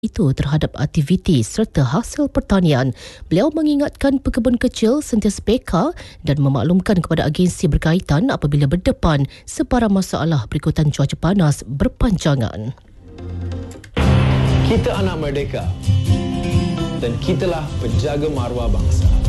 itu terhadap aktiviti serta hasil pertanian. Beliau mengingatkan pekebun kecil sentiasa peka dan memaklumkan kepada agensi berkaitan apabila berdepan sebarang masalah berikutan cuaca panas berpanjangan. Kita anak merdeka dan kitalah penjaga maruah bangsa.